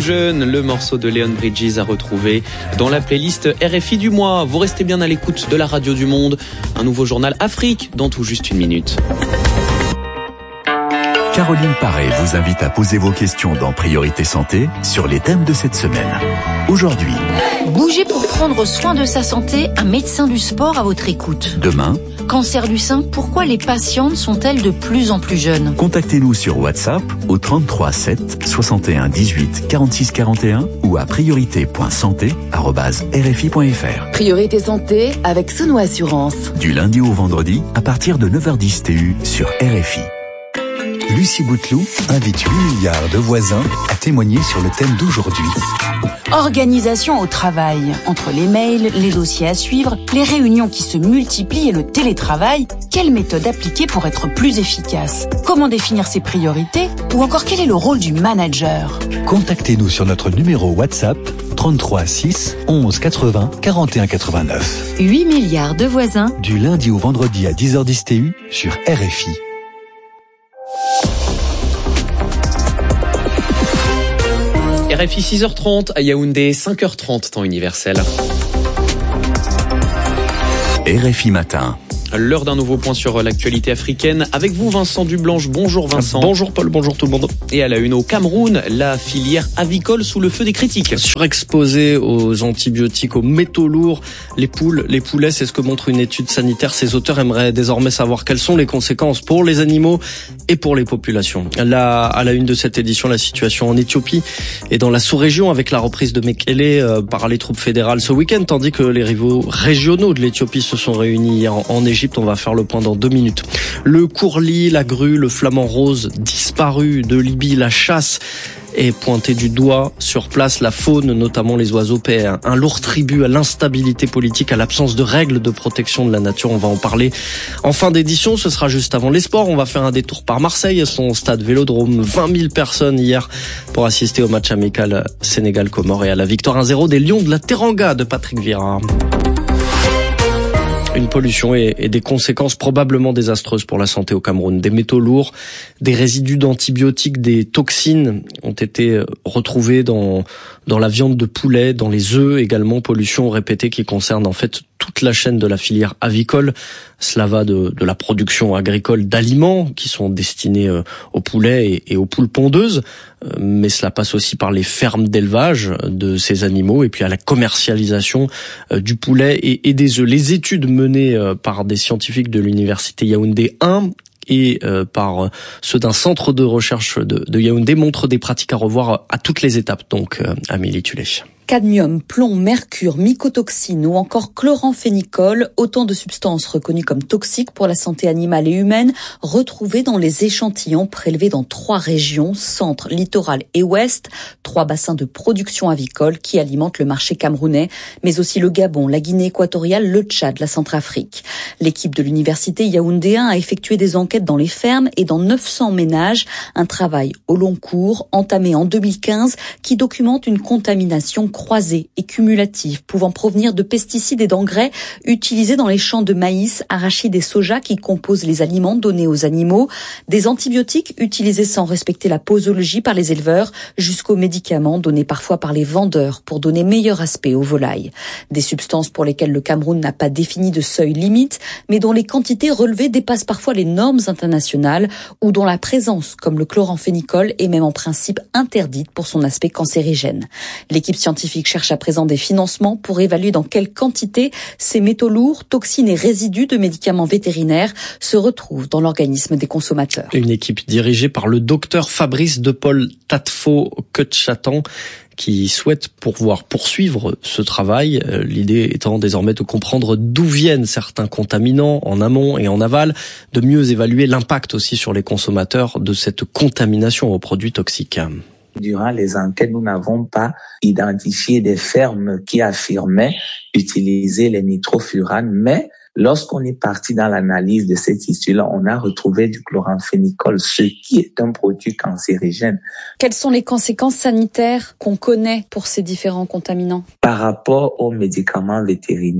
jeune, le morceau de Leon Bridges à retrouver dans la playlist RFI du mois. Vous restez bien à l'écoute de la radio du monde. Un nouveau journal Afrique dans tout juste une minute. Caroline Paré vous invite à poser vos questions dans Priorité Santé sur les thèmes de cette semaine. Aujourd'hui, bouger pour prendre soin de sa santé, un médecin du sport à votre écoute. Demain, cancer du sein, pourquoi les patientes sont-elles de plus en plus jeunes? Contactez-nous sur WhatsApp au 33 7 61 18 46 41 ou à priorité.santé@rfi.fr. Priorité Santé avec Sono Assurance. Du lundi au vendredi à partir de 9h10 TU sur RFI. Lucie Bouteloup invite 8 milliards de voisins à témoigner sur le thème d'aujourd'hui. Organisation au travail. Entre les mails, les dossiers à suivre, les réunions qui se multiplient et le télétravail, quelle méthode appliquer pour être plus efficace? Comment définir ses priorités? Ou encore quel est le rôle du manager? Contactez-nous sur notre numéro WhatsApp 33 6 11 80 41 89. 8 milliards de voisins. Du lundi au vendredi à 10h10 TU sur RFI. RFI 6h30 à Yaoundé, 5h30 temps universel. RFI Matin. L'heure d'un nouveau point sur l'actualité africaine. Avec vous, Vincent Dublanche. Bonjour Vincent. Bonjour Paul, bonjour tout le monde. Et à la une au Cameroun, la filière avicole sous le feu des critiques. Surexposée aux antibiotiques, aux métaux lourds, les poules, les poulets, c'est ce que montre une étude sanitaire. Ces auteurs aimeraient désormais savoir quelles sont les conséquences pour les animaux et pour les populations. Là, à la une de cette édition, la situation en Éthiopie et dans la sous-région avec la reprise de Mekele par les troupes fédérales ce week-end, tandis que les rivaux régionaux de l'Éthiopie se sont réunis hier en Égypte. On va faire le point dans 2 minutes. Le courlis, la grue, le flamand rose disparu de Libye, la chasse est pointée du doigt sur place, la faune, notamment les oiseaux paient un lourd tribut à l'instabilité politique, à l'absence de règles de protection de la nature. On va en parler en fin d'édition. Ce sera juste avant les sports. On va faire un détour par Marseille et son stade Vélodrome. 20 000 personnes hier pour assister au match amical Sénégal-Comores et à la victoire 1-0 des Lions de la Teranga de Patrick Vieira. Une pollution et des conséquences probablement désastreuses pour la santé au Cameroun. Des métaux lourds, des résidus d'antibiotiques, des toxines ont été retrouvés dans la viande de poulet, dans les œufs également. Pollution répétée qui concerne en fait toute la chaîne de la filière avicole. Cela va de la production agricole d'aliments qui sont destinés aux poulets et aux poules pondeuses, mais cela passe aussi par les fermes d'élevage de ces animaux et puis à la commercialisation du poulet et des œufs. Les études menées par des scientifiques de l'université Yaoundé 1 et par ceux d'un centre de recherche de Yaoundé montrent des pratiques à revoir à toutes les étapes. Donc, Amélie Tullet. Cadmium, plomb, mercure, mycotoxines ou encore chloramphénicol, autant de substances reconnues comme toxiques pour la santé animale et humaine, retrouvées dans les échantillons prélevés dans 3 régions, centre, littoral et ouest, 3 bassins de production avicole qui alimentent le marché camerounais, mais aussi le Gabon, la Guinée équatoriale, le Tchad, la Centrafrique. L'équipe de l'université Yaoundé 1 a effectué des enquêtes dans les fermes et dans 900 ménages, un travail au long cours entamé en 2015 qui documente une contamination croisée et cumulative pouvant provenir de pesticides et d'engrais utilisés dans les champs de maïs, arachides et soja qui composent les aliments donnés aux animaux, des antibiotiques utilisés sans respecter la posologie par les éleveurs, jusqu'aux médicaments donnés parfois par les vendeurs pour donner meilleur aspect aux volailles. Des substances pour lesquelles le Cameroun n'a pas défini de seuil limite, mais dont les quantités relevées dépassent parfois les normes internationales ou dont la présence, comme le chloramphénicol, est même en principe interdite pour son aspect cancérigène. L'équipe scientifique cherche à présent des financements pour évaluer dans quelle quantité ces métaux lourds, toxines et résidus de médicaments vétérinaires se retrouvent dans l'organisme des consommateurs. Une équipe dirigée par le docteur Fabrice de Paul Tatfo-Kutchatan qui souhaite pouvoir poursuivre ce travail. L'idée étant désormais de comprendre d'où viennent certains contaminants en amont et en aval, de mieux évaluer l'impact aussi sur les consommateurs de cette contamination aux produits toxiques. Durant les enquêtes, nous n'avons pas identifié des fermes qui affirmaient utiliser les nitrofuranes, mais lorsqu'on est parti dans l'analyse de cette issue-là, on a retrouvé du chloramphénicol, ce qui est un produit cancérigène. Quelles sont les conséquences sanitaires qu'on connaît pour ces différents contaminants? Par rapport aux médicaments vétérinaires,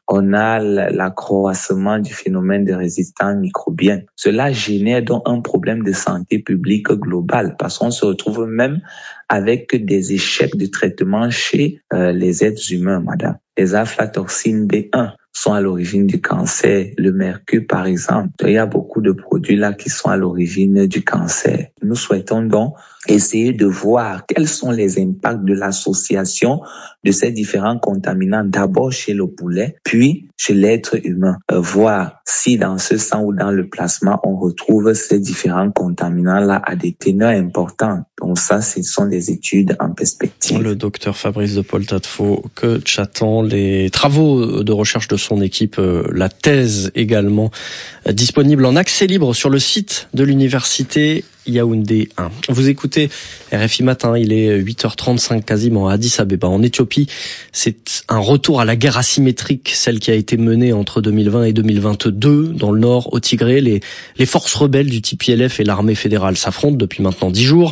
on a l'accroissement du phénomène de résistance microbienne. Cela génère donc un problème de santé publique global parce qu'on se retrouve même avec des échecs de traitement chez les êtres humains, madame. Les aflatoxines B1 sont à l'origine du cancer. Le mercure, par exemple. Il y a beaucoup de produits là qui sont à l'origine du cancer. Nous souhaitons donc essayer de voir quels sont les impacts de l'association de ces différents contaminants, d'abord chez le poulet, puis chez l'être humain. Voir si dans ce sang ou dans le plasma, on retrouve ces différents contaminants-là à des teneurs importantes. Donc ça, ce sont des études en perspective. Le docteur Fabrice de Paul-Tadefaux que j'attends les travaux de recherche de son équipe, la thèse également disponible en accès libre sur le site de l'université Yaoundé 1. Vous écoutez RFI Matin, il est 8h35 quasiment à Addis Abeba en Éthiopie. C'est un retour à la guerre asymétrique, celle qui a été menée entre 2020 et 2022 dans le nord au Tigré. Les forces rebelles du TPLF et l'armée fédérale s'affrontent depuis maintenant 10 jours.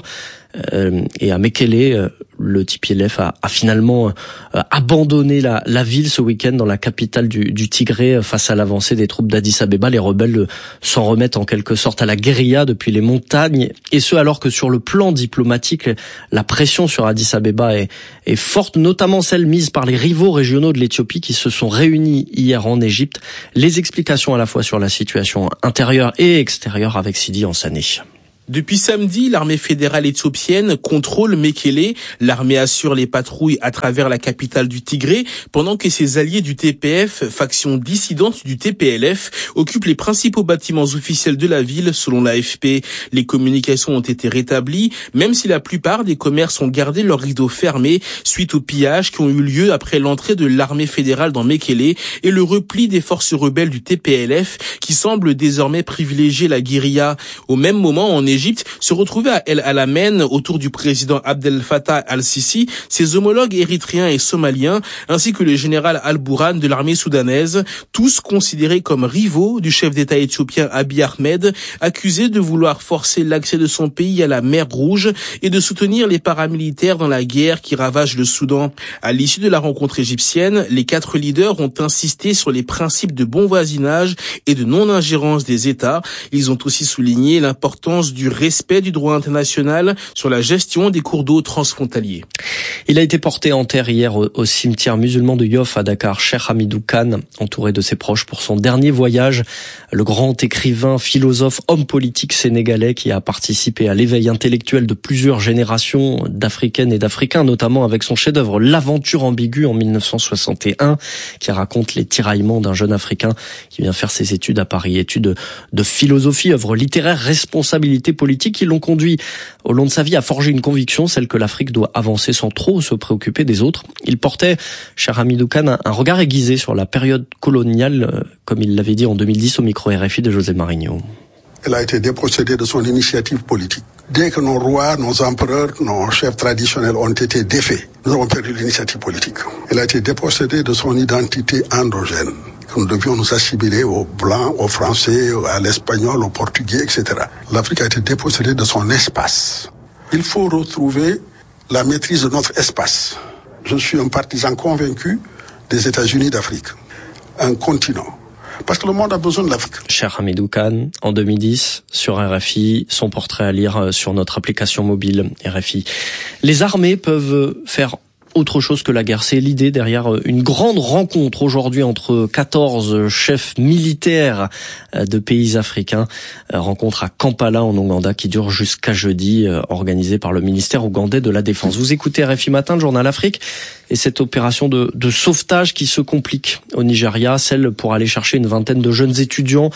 Et à Mekele, le TPLF a finalement abandonné la ville ce week-end dans la capitale du Tigré face à l'avancée des troupes d'Addis Abeba. Les rebelles s'en remettent en quelque sorte à la guérilla depuis les montagnes, et ce alors que sur le plan diplomatique, la pression sur Addis Abeba est forte, notamment celle mise par les rivaux régionaux de l'Éthiopie qui se sont réunis hier en Égypte. Les explications à la fois sur la situation intérieure et extérieure avec Sidi Ansane. Depuis samedi, l'armée fédérale éthiopienne contrôle Mekele. L'armée assure les patrouilles à travers la capitale du Tigré, pendant que ses alliés du TPF, faction dissidente du TPLF, occupent les principaux bâtiments officiels de la ville, selon l'AFP. Les communications ont été rétablies, même si la plupart des commerces ont gardé leurs rideaux fermés suite aux pillages qui ont eu lieu après l'entrée de l'armée fédérale dans Mekele et le repli des forces rebelles du TPLF, qui semblent désormais privilégier la guérilla. Au même moment, en Égypte, se retrouvaient à El Alamein autour du président Abdel Fattah al-Sisi, ses homologues érythréens et somaliens, ainsi que le général Al-Bourhan de l'armée soudanaise, tous considérés comme rivaux du chef d'État éthiopien Abiy Ahmed, accusé de vouloir forcer l'accès de son pays à la mer Rouge et de soutenir les paramilitaires dans la guerre qui ravage le Soudan. À l'issue de la rencontre égyptienne, les 4 leaders ont insisté sur les principes de bon voisinage et de non-ingérence des États. Ils ont aussi souligné l'importance du respect du droit international sur la gestion des cours d'eau transfrontaliers. Il a été porté en terre hier au cimetière musulman de Yoff à Dakar. Cheikh Hamidou Kane, entouré de ses proches pour son dernier voyage, le grand écrivain, philosophe, homme politique sénégalais qui a participé à l'éveil intellectuel de plusieurs générations d'Africaines et d'Africains, notamment avec son chef-d'œuvre L'Aventure ambiguë en 1961, qui raconte les tiraillements d'un jeune Africain qui vient faire ses études à Paris, études de philosophie, œuvre littéraire, responsabilité politique qui l'ont conduit au long de sa vie à forger une conviction, celle que l'Afrique doit avancer sans trop se préoccuper des autres. Il portait, cher Hamidou Kane, un regard aiguisé sur la période coloniale, comme il l'avait dit en 2010 au micro RFI de José Marigno. Elle a été dépossédée de son initiative politique. Dès que nos rois, nos empereurs, nos chefs traditionnels ont été défaits, nous avons perdu l'initiative politique. Elle a été dépossédée de son identité endogène. Nous devions nous assimiler aux Blancs, aux Français, à l'Espagnol, aux Portugais, etc. L'Afrique a été dépossédée de son espace. Il faut retrouver la maîtrise de notre espace. Je suis un partisan convaincu des États-Unis d'Afrique, un continent. Parce que le monde a besoin de l'Afrique. Cheikh Hamidou Kane, en 2010, sur RFI, son portrait à lire sur notre application mobile RFI. Les armées peuvent faire autre chose que la guerre. C'est l'idée derrière une grande rencontre aujourd'hui entre 14 chefs militaires de pays africains. Rencontre à Kampala en Ouganda qui dure jusqu'à jeudi, organisée par le ministère ougandais de la Défense. Vous écoutez RFI Matin, le journal Afrique, et cette opération de sauvetage qui se complique au Nigeria, celle pour aller chercher une vingtaine de jeunes étudiants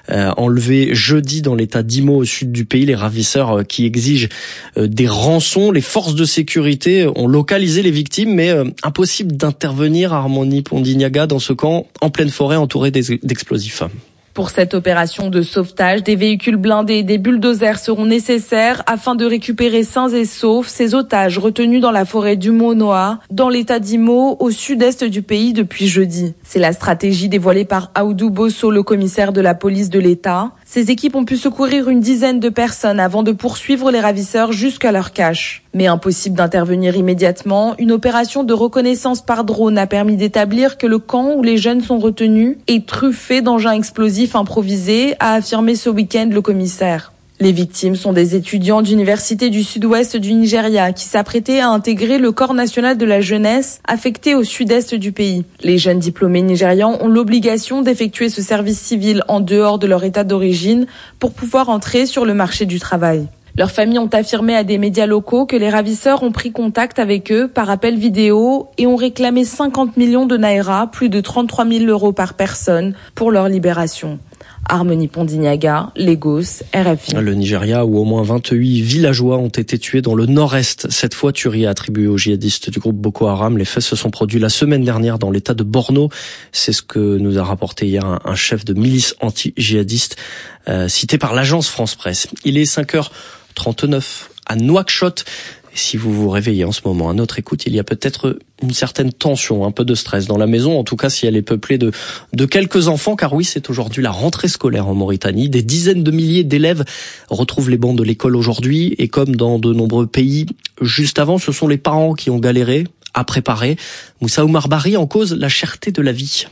enlevés jeudi dans l'état d'Imo au sud du pays. Les ravisseurs qui exigent des rançons. Les forces de sécurité ont localisé les victimes, mais impossible d'intervenir à Harmony Pondignaga dans ce camp en pleine forêt entouré d'explosifs. Pour cette opération de sauvetage, des véhicules blindés et des bulldozers seront nécessaires afin de récupérer sains et saufs ces otages retenus dans la forêt du Monoa, dans l'état d'Imo, au sud-est du pays depuis jeudi. C'est la stratégie dévoilée par Aoudou Bosso, le commissaire de la police de l'État. Ces équipes ont pu secourir une dizaine de personnes avant de poursuivre les ravisseurs jusqu'à leur cache. Mais impossible d'intervenir immédiatement, une opération de reconnaissance par drone a permis d'établir que le camp où les jeunes sont retenus est truffé d'engins explosifs improvisés, a affirmé ce week-end le commissaire. Les victimes sont des étudiants d'université du sud-ouest du Nigeria qui s'apprêtaient à intégrer le corps national de la jeunesse affecté au sud-est du pays. Les jeunes diplômés nigérians ont l'obligation d'effectuer ce service civil en dehors de leur état d'origine pour pouvoir entrer sur le marché du travail. Leurs familles ont affirmé à des médias locaux que les ravisseurs ont pris contact avec eux par appel vidéo et ont réclamé 50 millions de naira, plus de 33 000 euros par personne, pour leur libération. Harmonie Pondignaga, Lagos, RFI. Le Nigeria, où au moins 28 villageois ont été tués dans le nord-est. Cette fois, tuerie attribuée aux djihadistes du groupe Boko Haram. Les faits se sont produits la semaine dernière dans l'état de Borno. C'est ce que nous a rapporté hier un chef de milice anti-djihadiste cité par l'agence France Presse. Il est 5h39 à Nouakchott. Et si vous vous réveillez en ce moment à notre écoute, il y a peut-être une certaine tension, un peu de stress dans la maison, en tout cas si elle est peuplée de quelques enfants, car oui, c'est aujourd'hui la rentrée scolaire en Mauritanie. Des dizaines de milliers d'élèves retrouvent les bancs de l'école aujourd'hui, et comme dans de nombreux pays, juste avant, ce sont les parents qui ont galéré à préparer. Moussa Oumar Bari en cause la cherté de la vie.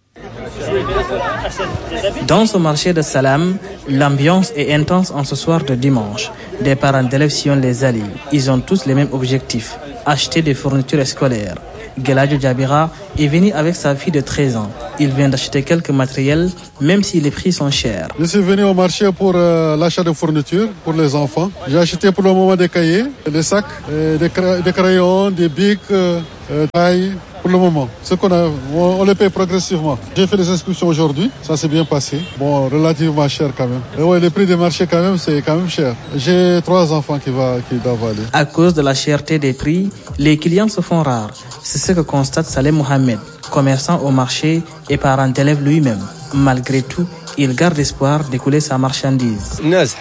Dans ce marché de Salam, l'ambiance est intense en ce soir de dimanche. Des parents d'élèves sillonnent les allées. Ils ont tous les mêmes objectifs, acheter des fournitures scolaires. Geladjo Jabira est venu avec sa fille de 13 ans. Il vient d'acheter quelques matériels, même si les prix sont chers. Je suis venu au marché pour l'achat de fournitures pour les enfants. J'ai acheté pour le moment des cahiers, des sacs, des crayons, des bics, tailles. Pour le moment, ce qu'on a, on les paye progressivement. J'ai fait les inscriptions aujourd'hui, ça s'est bien passé. Bon, relativement cher quand même. Et ouais, les prix des marchés quand même, c'est quand même cher. J'ai 3 enfants qui doivent aller. À cause de la cherté des prix, les clients se font rares. C'est ce que constate Saleh Mohamed, commerçant au marché et parent d'élève lui-même. Malgré tout, il garde espoir d'écouler sa marchandise.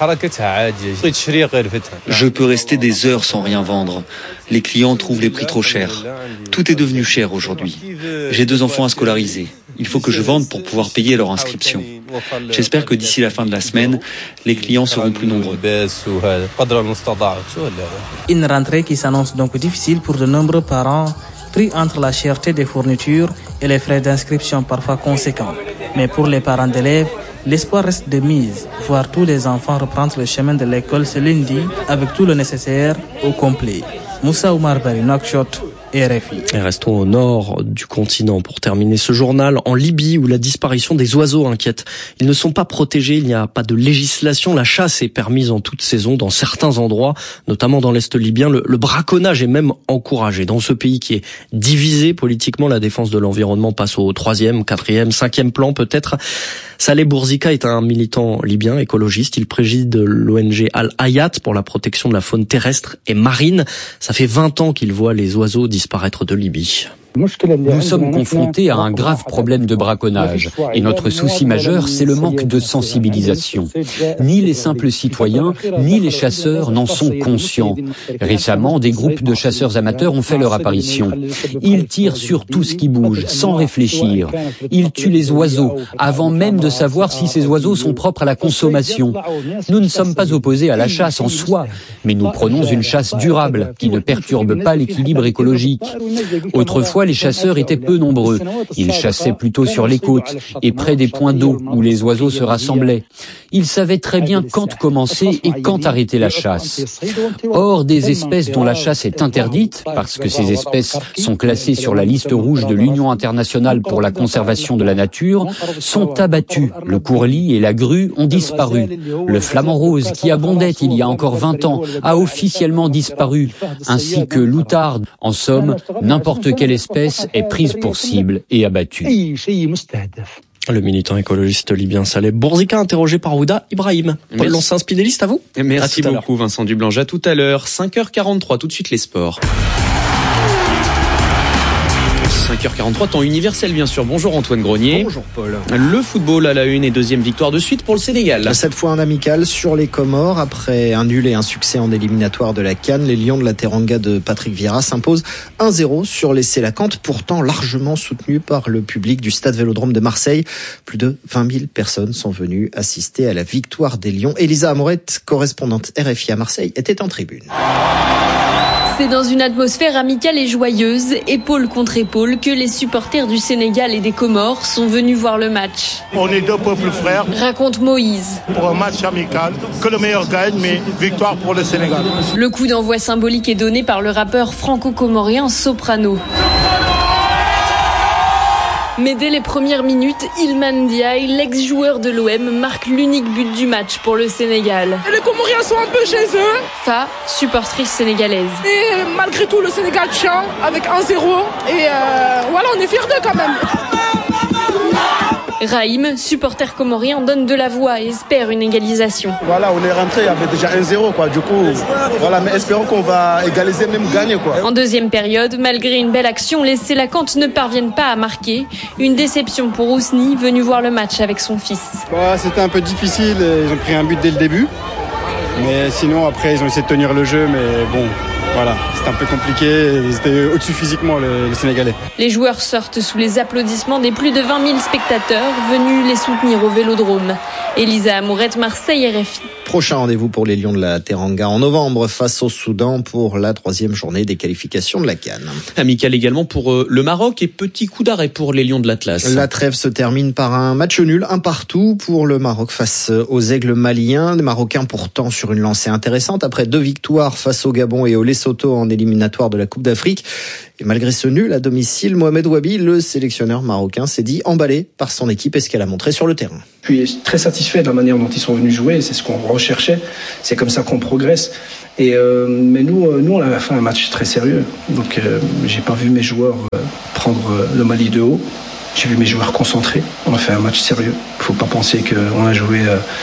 Je peux rester des heures sans rien vendre. Les clients trouvent les prix trop chers. Tout est devenu cher aujourd'hui. J'ai 2 enfants à scolariser. Il faut que je vende pour pouvoir payer leur inscription. J'espère que d'ici la fin de la semaine, les clients seront plus nombreux. Une rentrée qui s'annonce donc difficile pour de nombreux parents, pris entre la cherté des fournitures et les frais d'inscription parfois conséquents. Mais pour les parents d'élèves, l'espoir reste de mise, voir tous les enfants reprendre le chemin de l'école ce lundi avec tout le nécessaire au complet. Moussa Oumar Bari, Nouakchott, RFI. Et restons au nord du continent pour terminer ce journal, en Libye où la disparition des oiseaux inquiète. Ils ne sont pas protégés, il n'y a pas de législation. La chasse est permise en toute saison dans certains endroits, notamment dans l'Est libyen. Le braconnage est même encouragé. Dans ce pays qui est divisé politiquement, la défense de l'environnement passe au 3e, 4e, 5e plan peut-être. Saleh Bourzika est un militant libyen écologiste. Il préside l'ONG Al-Hayat pour la protection de la faune terrestre et marine. Ça fait 20 ans qu'il voit les oiseaux disparaître de Libye. Nous sommes confrontés à un grave problème de braconnage et notre souci majeur, c'est le manque de sensibilisation. Ni les simples citoyens, ni les chasseurs n'en sont conscients. Récemment, des groupes de chasseurs amateurs ont fait leur apparition. Ils tirent sur tout ce qui bouge, sans réfléchir. Ils tuent les oiseaux, avant même de savoir si ces oiseaux sont propres à la consommation. Nous ne sommes pas opposés à la chasse en soi, mais nous prenons une chasse durable, qui ne perturbe pas l'équilibre écologique. Autrefois, les chasseurs étaient peu nombreux. Ils chassaient plutôt sur les côtes et près des points d'eau où les oiseaux se rassemblaient. Ils savaient très bien quand commencer et quand arrêter la chasse. Or, des espèces dont la chasse est interdite, parce que ces espèces sont classées sur la liste rouge de l'Union internationale pour la conservation de la nature, sont abattues. Le courlis et la grue ont disparu. Le flamant rose, qui abondait il y a encore 20 ans, a officiellement disparu, ainsi que l'outarde. En somme, n'importe quelle espèce est prise pour cible et abattue. Le militant écologiste libyen Saleh Bourzika, interrogé par Ouda Ibrahim. Paul Lancin, Spidéliste, à vous. Merci beaucoup Vincent Dublange. À tout à l'heure, 5h43, tout de suite les sports. 5h43, temps universel bien sûr. Bonjour Antoine Grenier. Bonjour Paul. Le football à la une et deuxième victoire de suite pour le Sénégal. Cette fois un amical sur les Comores. Après un nul et un succès en éliminatoire de la CAN, les Lions de la Teranga de Patrick Vieira s'imposent 1-0 sur les Sélacantes, pourtant largement soutenus par le public du stade Vélodrome de Marseille. Plus de 20 000 personnes sont venues assister à la victoire des Lions. Elisa Amorette, correspondante RFI à Marseille, était en tribune. C'est dans une atmosphère amicale et joyeuse, épaule contre épaule, que les supporters du Sénégal et des Comores sont venus voir le match. On est deux peuples frères. Raconte Moïse. Pour un match amical, que le meilleur gagne, mais victoire pour le Sénégal. Le coup d'envoi symbolique est donné par le rappeur franco-comorien Soprano. Mais dès les premières minutes, Ilman Ndiaye, l'ex-joueur de l'OM, marque l'unique but du match pour le Sénégal. Les Comoriens sont un peu chez eux. Fa, supportrice sénégalaise. Et malgré tout, le Sénégal tient avec 1-0. Et voilà, on est fiers d'eux quand même. Raïm, supporter comorien, donne de la voix et espère une égalisation. Voilà, on est rentré, il y avait déjà 1-0 quoi. Du coup, voilà, mais espérons qu'on va égaliser, même gagner quoi. En deuxième période, malgré une belle action, les Sélacantes ne parviennent pas à marquer. Une déception pour Ousni, venu voir le match avec son fils. C'était un peu difficile, ils ont pris un but dès le début. Mais sinon, après, ils ont essayé de tenir le jeu, mais bon, voilà, c'était un peu compliqué. Ils étaient au-dessus physiquement, les Sénégalais. Les joueurs sortent sous les applaudissements des plus de 20 000 spectateurs venus les soutenir au Vélodrome. Elisa Amourette, Marseille, RFI. Prochain rendez-vous pour les Lions de la Teranga en novembre face au Soudan pour la 3e journée des qualifications de la CAN. Amical également pour le Maroc et petit coup d'arrêt pour les Lions de l'Atlas. La trêve se termine par un match nul, 1-1 pour le Maroc face aux Aigles maliens. Les Marocains pourtant sur une lancée intéressante après 2 victoires face au Gabon et au Lesotho en éliminatoire de la Coupe d'Afrique. Et malgré ce nul à domicile, Mohamed Wabi, le sélectionneur marocain, s'est dit emballé par son équipe et ce qu'elle a montré sur le terrain. Je suis très satisfait de la manière dont ils sont venus jouer, c'est ce qu'on recherchait, c'est comme ça qu'on progresse. Et mais nous on avait fait un match très sérieux, donc j'ai pas vu mes joueurs prendre le Mali de haut. J'ai vu mes joueurs concentrés. On a fait un match sérieux. Il faut pas penser qu'on a joué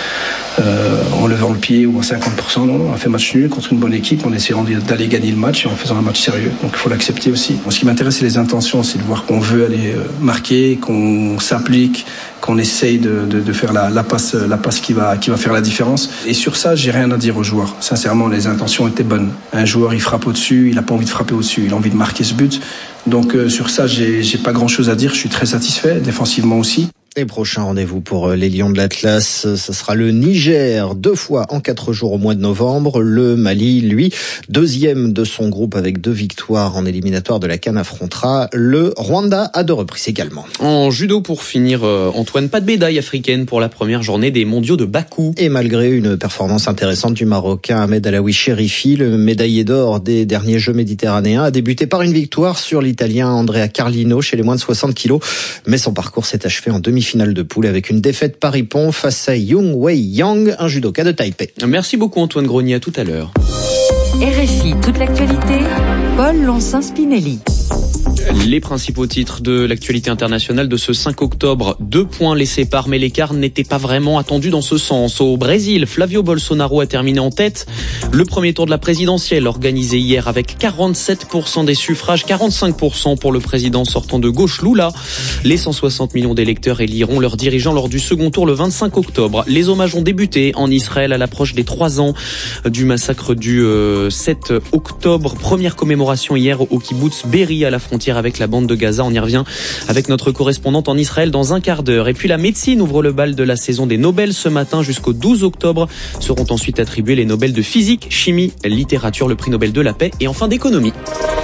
en levant le pied ou à 50%. Non, on a fait match nul contre une bonne équipe. On essayant d'aller gagner le match et en faisant un match sérieux. Donc il faut l'accepter aussi. Ce qui m'intéresse, c'est les intentions, c'est de voir qu'on veut aller marquer, qu'on s'applique, qu'on essaye de faire la passe qui va faire la différence. Et sur ça, j'ai rien à dire aux joueurs. Sincèrement, les intentions étaient bonnes. Un joueur, il frappe au-dessus, il a pas envie de frapper au-dessus, il a envie de marquer ce but. Donc sur ça, j'ai pas grand-chose à dire. Je suis très satisfait, défensivement aussi. Et prochain rendez-vous pour les Lions de l'Atlas, ce sera le Niger, 2 fois en 4 jours au mois de novembre. Le Mali, lui, 2e de son groupe avec 2 victoires en éliminatoire de la CAN, affrontera le Rwanda à 2 reprises également. En judo pour finir, Antoine, pas de médaille africaine pour la première journée des mondiaux de Bakou. Et malgré une performance intéressante du Marocain Ahmed Alaoui Cherifi, le médaillé d'or des derniers Jeux méditerranéens a débuté par une victoire sur l'Italien Andrea Carlino chez les moins de 60 kilos. Mais son parcours s'est achevé en demi-finale de poule avec une défaite par ippon face à Yung Wei Yang, un judoka de Taipei. Merci beaucoup Antoine Grenier, à tout à l'heure. RFI, toute l'actualité, Paul Lonsin-Spinelli. Les principaux titres de l'actualité internationale de ce 5 octobre. 2 points les séparent, mais l'écart n'était pas vraiment attendu dans ce sens. Au Brésil, Flavio Bolsonaro a terminé en tête. Le premier tour de la présidentielle organisé hier avec 47% des suffrages, 45% pour le président sortant de gauche Lula. Les 160 millions d'électeurs éliront leurs dirigeants lors du second tour le 25 octobre. Les hommages ont débuté en Israël à l'approche des 3 ans du massacre du 7 octobre. Première commémoration hier au kibbutz Be'eri à la frontière avec la bande de Gaza. On y revient avec notre correspondante en Israël dans un quart d'heure. Et puis la médecine ouvre le bal de la saison des Nobel ce matin jusqu'au 12 octobre. Seront ensuite attribués les Nobel de physique, chimie, littérature, le prix Nobel de la paix et enfin d'économie.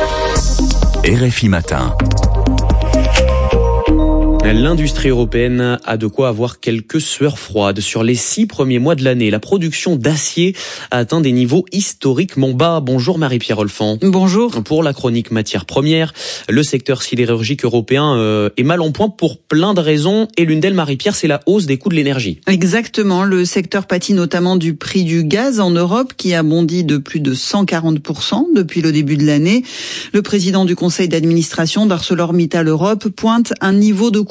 RFI Matin. L'industrie européenne a de quoi avoir quelques sueurs froides. Sur les 6 premiers mois de l'année, la production d'acier a atteint des niveaux historiquement bas. Bonjour Marie-Pierre Olfan. Bonjour. Pour la chronique matières premières, le secteur sidérurgique européen est mal en point pour plein de raisons. Et l'une d'elles, Marie-Pierre, c'est la hausse des coûts de l'énergie. Exactement. Le secteur pâtit notamment du prix du gaz en Europe qui a bondi de plus de 140% depuis le début de l'année. Le président du conseil d'administration d'ArcelorMittal Europe pointe un niveau de coût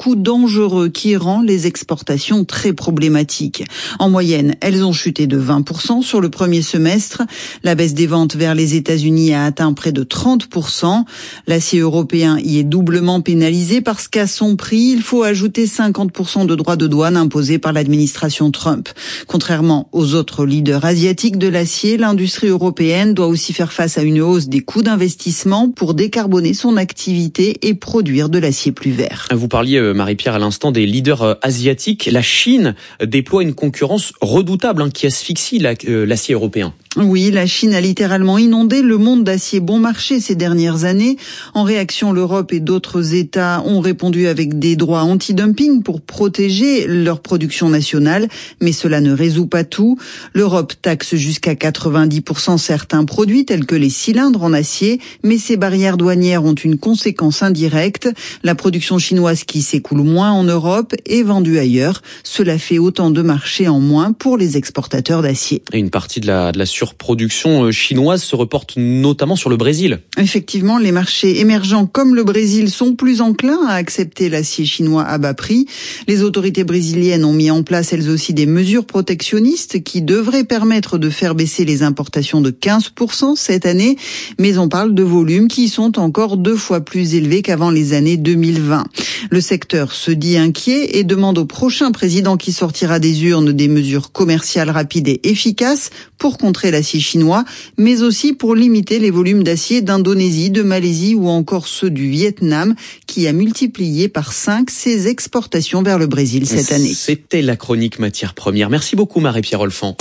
coût dangereux qui rend les exportations très problématiques. En moyenne, elles ont chuté de 20% sur le premier semestre. La baisse des ventes vers les États-Unis a atteint près de 30%. L'acier européen y est doublement pénalisé parce qu'à son prix, il faut ajouter 50% de droits de douane imposés par l'administration Trump. Contrairement aux autres leaders asiatiques de l'acier, l'industrie européenne doit aussi faire face à une hausse des coûts d'investissement pour décarboner son activité et produire de l'acier plus vert. Vous parliez, Marie-Pierre, à l'instant des leaders asiatiques. La Chine déploie une concurrence redoutable qui asphyxie l'acier européen. Oui, la Chine a littéralement inondé le monde d'acier bon marché ces dernières années. En réaction, l'Europe et d'autres États ont répondu avec des droits anti-dumping pour protéger leur production nationale, mais cela ne résout pas tout. L'Europe taxe jusqu'à 90% certains produits tels que les cylindres en acier, mais ces barrières douanières ont une conséquence indirecte. La production chinoise qui s'écoule moins en Europe est vendue ailleurs. Cela fait autant de marchés en moins pour les exportateurs d'acier. Et une partie de la surproduction chinoise se reporte notamment sur le Brésil. Effectivement, les marchés émergents comme le Brésil sont plus enclins à accepter l'acier chinois à bas prix. Les autorités brésiliennes ont mis en place elles aussi des mesures protectionnistes qui devraient permettre de faire baisser les importations de 15% cette année, mais on parle de volumes qui sont encore 2 fois plus élevés qu'avant les années 2020. Le secteur se dit inquiet et demande au prochain président qui sortira des urnes des mesures commerciales rapides et efficaces pour contrer l'acier chinois, mais aussi pour limiter les volumes d'acier d'Indonésie, de Malaisie ou encore ceux du Vietnam, qui a multiplié par 5 ses exportations vers le Brésil cette année. C'était la chronique matières premières. Merci beaucoup Marie-Pierre Olfan.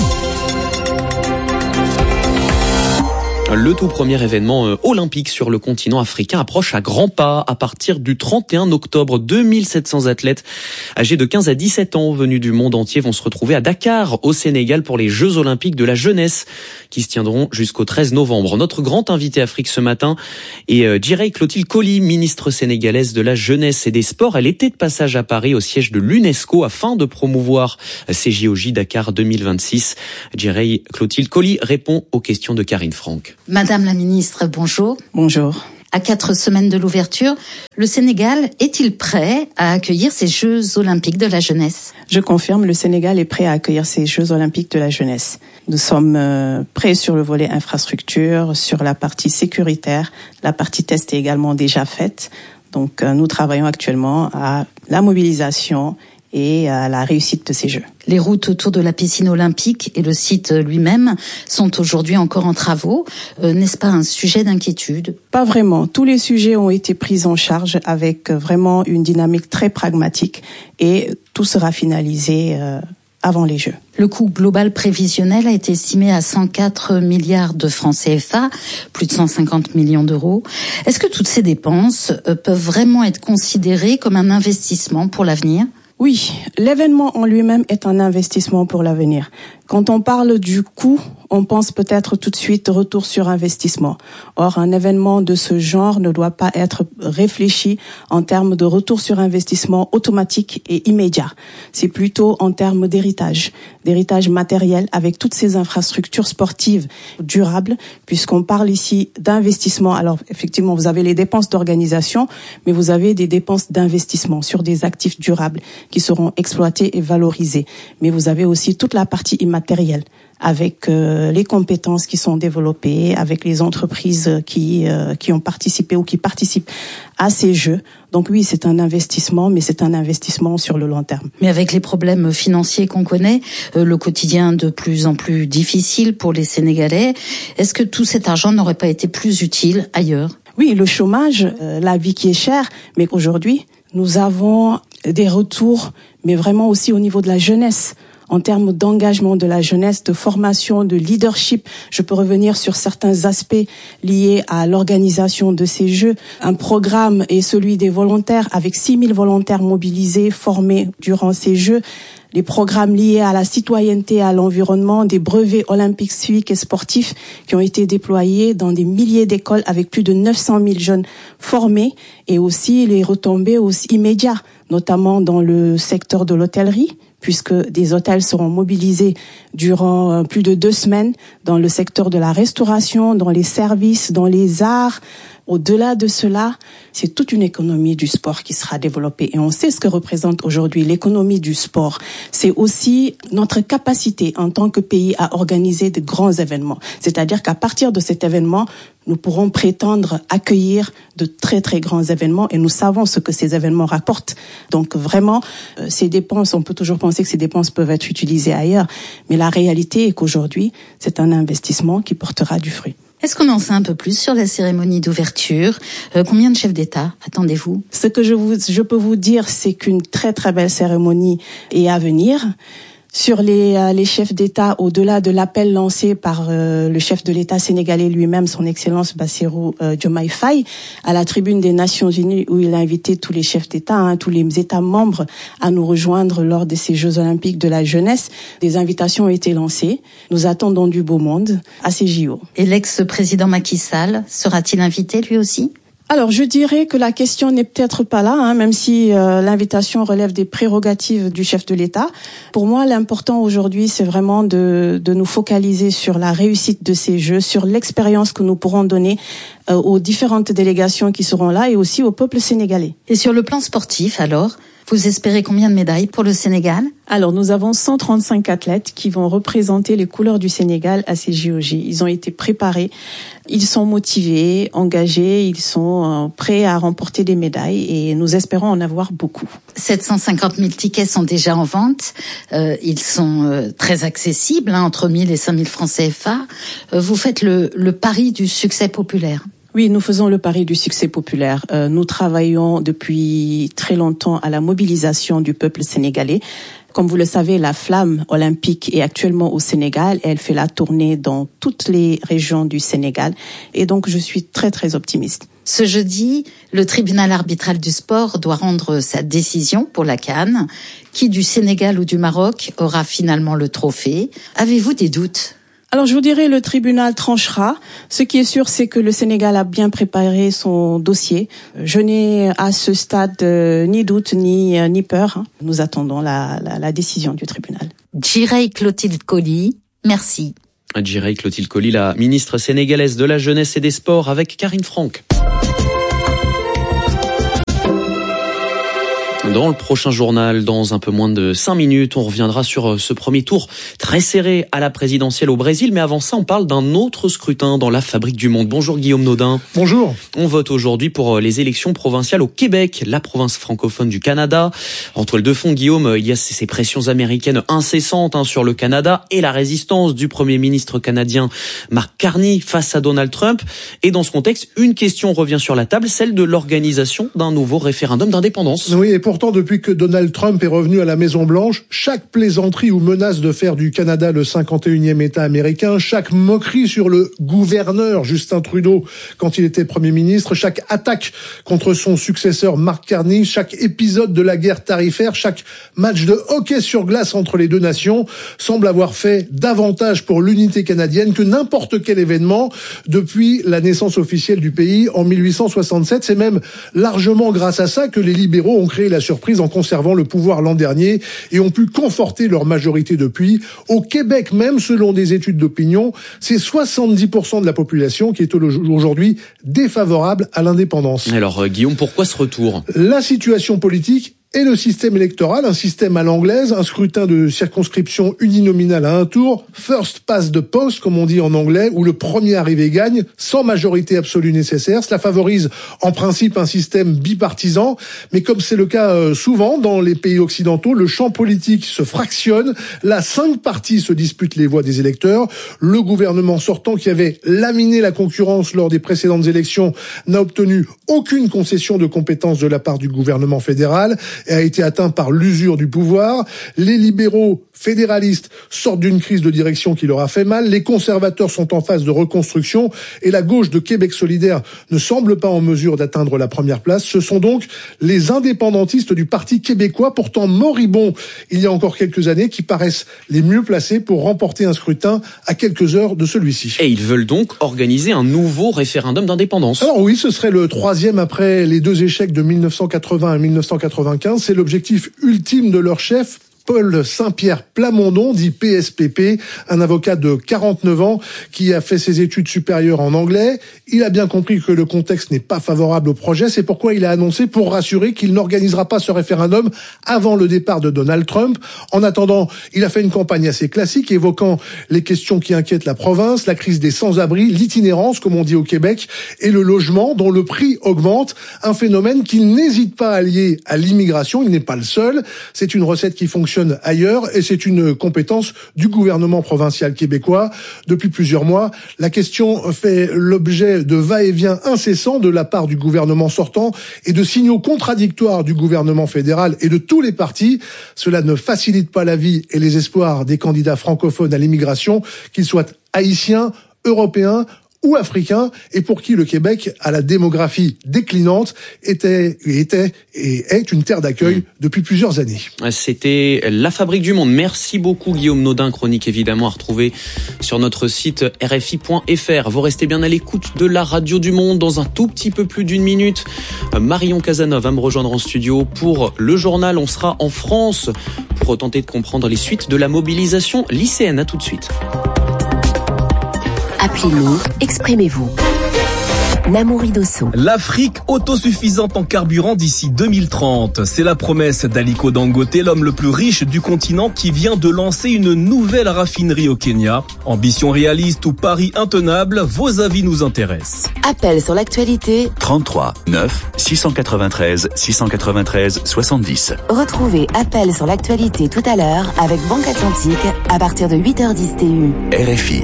Le tout premier événement olympique sur le continent africain approche à grands pas. À partir du 31 octobre, 2700 athlètes âgés de 15 à 17 ans venus du monde entier vont se retrouver à Dakar, au Sénégal, pour les Jeux olympiques de la jeunesse qui se tiendront jusqu'au 13 novembre. Notre grand invité Afrique ce matin est Djiré Clotilde Coly, ministre sénégalaise de la jeunesse et des sports. Elle était de passage à Paris au siège de l'UNESCO afin de promouvoir ces JOJ Dakar 2026. Djiré Clotilde Coly répond aux questions de Karine Franck. Madame la ministre, bonjour. Bonjour. À 4 semaines de l'ouverture, le Sénégal est-il prêt à accueillir ces Jeux olympiques de la jeunesse ? Je confirme, le Sénégal est prêt à accueillir ces Jeux olympiques de la jeunesse. Nous sommes prêts sur le volet infrastructure, sur la partie sécuritaire. La partie test est également déjà faite. Donc nous travaillons actuellement à la mobilisation et à la réussite de ces Jeux. Les routes autour de la piscine olympique et le site lui-même sont aujourd'hui encore en travaux. N'est-ce pas un sujet d'inquiétude ? Pas vraiment. Tous les sujets ont été pris en charge avec vraiment une dynamique très pragmatique et tout sera finalisé avant les Jeux. Le coût global prévisionnel a été estimé à 104 milliards de francs CFA, plus de 150 millions d'euros. Est-ce que toutes ces dépenses peuvent vraiment être considérées comme un investissement pour l'avenir ? Oui, l'événement en lui-même est un investissement pour l'avenir. Quand on parle du coût, on pense peut-être tout de suite retour sur investissement. Or, un événement de ce genre ne doit pas être réfléchi en termes de retour sur investissement automatique et immédiat. C'est plutôt en termes d'héritage matériel avec toutes ces infrastructures sportives durables, puisqu'on parle ici d'investissement. Alors, effectivement, vous avez les dépenses d'organisation, mais vous avez des dépenses d'investissement sur des actifs durables qui seront exploités et valorisés. Mais vous avez aussi toute la partie immatérielle, avec les compétences qui sont développées, avec les entreprises qui ont participé ou qui participent à ces Jeux. Donc oui, c'est un investissement, mais c'est un investissement sur le long terme. Mais avec les problèmes financiers qu'on connaît, le quotidien de plus en plus difficile pour les Sénégalais, est-ce que tout cet argent n'aurait pas été plus utile ailleurs ? Oui, le chômage, la vie qui est chère, mais aujourd'hui, nous avons des retours, mais vraiment aussi au niveau de la jeunesse. En termes d'engagement de la jeunesse, de formation, de leadership, je peux revenir sur certains aspects liés à l'organisation de ces Jeux. Un programme est celui des volontaires, avec 6000 volontaires mobilisés, formés durant ces Jeux. Les programmes liés à la citoyenneté, à l'environnement, des brevets olympiques, civiques et sportifs qui ont été déployés dans des milliers d'écoles avec plus de 900 000 jeunes formés, et aussi les retombées aussi immédiates, notamment dans le secteur de l'hôtellerie, puisque des hôtels seront mobilisés durant plus de 2 semaines dans le secteur de la restauration, dans les services, dans les arts, Au-delà de cela, c'est toute une économie du sport qui sera développée. Et on sait ce que représente aujourd'hui l'économie du sport. C'est aussi notre capacité en tant que pays à organiser de grands événements. C'est-à-dire qu'à partir de cet événement, nous pourrons prétendre accueillir de très très grands événements et nous savons ce que ces événements rapportent. Donc vraiment, ces dépenses, on peut toujours penser que ces dépenses peuvent être utilisées ailleurs, mais la réalité est qu'aujourd'hui, c'est un investissement qui portera du fruit. Est-ce qu'on en sait un peu plus sur la cérémonie d'ouverture ? Combien de chefs d'État attendez-vous ? Ce que je peux vous dire, c'est qu'une très très belle cérémonie est à venir. Sur les chefs d'État, au-delà de l'appel lancé par le chef de l'État sénégalais lui-même, son Excellence Bassirou Diomaye Faye, à la tribune des Nations Unies, où il a invité tous les chefs d'État, tous les États membres à nous rejoindre lors de ces Jeux Olympiques de la jeunesse, des invitations ont été lancées. Nous attendons du beau monde à ces JO. Et l'ex-président Macky Sall sera-t-il invité lui aussi ? Alors, je dirais que la question n'est peut-être pas là, même si l'invitation relève des prérogatives du chef de l'État. Pour moi, l'important aujourd'hui, c'est vraiment de nous focaliser sur la réussite de ces Jeux, sur l'expérience que nous pourrons donner aux différentes délégations qui seront là et aussi au peuple sénégalais. Et sur le plan sportif, alors, vous espérez combien de médailles pour le Sénégal ? Alors, nous avons 135 athlètes qui vont représenter les couleurs du Sénégal à ces JOJ. Ils ont été préparés, ils sont motivés, engagés, ils sont prêts à remporter des médailles et nous espérons en avoir beaucoup. 750 000 tickets sont déjà en vente. Ils sont très accessibles, entre 1 000 et 5 000 francs CFA. Vous faites le pari du succès populaire. Oui, nous faisons le pari du succès populaire. Nous travaillons depuis très longtemps à la mobilisation du peuple sénégalais. Comme vous le savez, la flamme olympique est actuellement au Sénégal. Elle fait la tournée dans toutes les régions du Sénégal. Et donc, je suis très, très optimiste. Ce jeudi, le tribunal arbitral du sport doit rendre sa décision pour la CAN. Qui du Sénégal ou du Maroc aura finalement le trophée ? Avez-vous des doutes ? Alors, je vous dirais, le tribunal tranchera. Ce qui est sûr, c'est que le Sénégal a bien préparé son dossier. Je n'ai à ce stade ni doute ni peur. Nous attendons la décision du tribunal. Djirei Clotilde Coly, merci. Djirei Clotilde Coly, la ministre sénégalaise de la Jeunesse et des Sports, avec Karine Franck. Dans le prochain journal, dans un peu moins de 5 minutes, on reviendra sur ce premier tour très serré à la présidentielle au Brésil. Mais avant ça, on parle d'un autre scrutin dans la fabrique du monde. Bonjour Guillaume Naudin. Bonjour. On vote aujourd'hui pour les élections provinciales au Québec, la province francophone du Canada. En toile de fond, Guillaume, il y a ces pressions américaines incessantes sur le Canada et la résistance du Premier ministre canadien Mark Carney face à Donald Trump. Et dans ce contexte, une question revient sur la table, celle de l'organisation d'un nouveau référendum d'indépendance. Oui, et pourtant, depuis que Donald Trump est revenu à la Maison-Blanche, chaque plaisanterie ou menace de faire du Canada le 51e État américain, chaque moquerie sur le gouverneur Justin Trudeau quand il était Premier ministre, chaque attaque contre son successeur Mark Carney, chaque épisode de la guerre tarifaire, chaque match de hockey sur glace entre les deux nations semble avoir fait davantage pour l'unité canadienne que n'importe quel événement depuis la naissance officielle du pays en 1867. C'est même largement grâce à ça que les libéraux ont créé la surprise en conservant le pouvoir l'an dernier et ont pu conforter leur majorité depuis. Au Québec même, selon des études d'opinion, c'est 70% de la population qui est aujourd'hui défavorable à l'indépendance. Alors Guillaume, pourquoi ce retour ? La situation politique et le système électoral, un système à l'anglaise, un scrutin de circonscription uninominal à un tour, first past the post, comme on dit en anglais, où le premier arrivé gagne, sans majorité absolue nécessaire. Cela favorise en principe un système bipartisan, mais comme c'est le cas souvent dans les pays occidentaux, le champ politique se fractionne. Là, 5 partis se disputent les voix des électeurs. Le gouvernement sortant, qui avait laminé la concurrence lors des précédentes élections, n'a obtenu aucune concession de compétences de la part du gouvernement fédéral et a été atteint par l'usure du pouvoir. Les libéraux fédéralistes sortent d'une crise de direction qui leur a fait mal. Les conservateurs sont en phase de reconstruction et la gauche de Québec solidaire ne semble pas en mesure d'atteindre la première place. Ce sont donc les indépendantistes du Parti québécois, pourtant moribond il y a encore quelques années, qui paraissent les mieux placés pour remporter un scrutin à quelques heures de celui-ci. Et ils veulent donc organiser un nouveau référendum d'indépendance. Alors oui, ce serait le 3e après les 2 échecs de 1980 et 1995. C'est l'objectif ultime de leur chef, Paul Saint-Pierre Plamondon, dit PSPP, un avocat de 49 ans qui a fait ses études supérieures en anglais. Il a bien compris que le contexte n'est pas favorable au projet, c'est pourquoi il a annoncé, pour rassurer, qu'il n'organisera pas ce référendum avant le départ de Donald Trump. En attendant, il a fait une campagne assez classique évoquant les questions qui inquiètent la province, la crise des sans-abri, l'itinérance, comme on dit au Québec, et le logement dont le prix augmente, un phénomène qu'il n'hésite pas à lier à l'immigration. Il n'est pas le seul. C'est une recette qui fonctionne ailleurs et c'est une compétence du gouvernement provincial québécois. Depuis plusieurs mois, la question fait l'objet de va-et-vient incessants de la part du gouvernement sortant et de signaux contradictoires du gouvernement fédéral et de tous les partis. Cela ne facilite pas la vie et les espoirs des candidats francophones à l'immigration, qu'ils soient haïtiens, européens ou africains, et pour qui le Québec, à la démographie déclinante, était et est une terre d'accueil depuis plusieurs années. C'était La Fabrique du Monde. Merci beaucoup Guillaume Naudin, chronique évidemment à retrouver sur notre site rfi.fr. Vous restez bien à l'écoute de la radio du monde. Dans un tout petit peu plus d'une minute, Marion Cazeneuve va me rejoindre en studio pour le journal. On sera en France pour tenter de comprendre les suites de la mobilisation lycéenne. À tout de suite. Appelez-nous, exprimez-vous. Namouri Dosso. L'Afrique autosuffisante en carburant d'ici 2030. C'est la promesse d'Aliko Dangote, l'homme le plus riche du continent qui vient de lancer une nouvelle raffinerie au Kenya. Ambition réaliste ou pari intenable, vos avis nous intéressent. Appel sur l'actualité. 33 9 693 693 70. Retrouvez Appel sur l'actualité tout à l'heure avec Banque Atlantique à partir de 8h10 TU. RFI.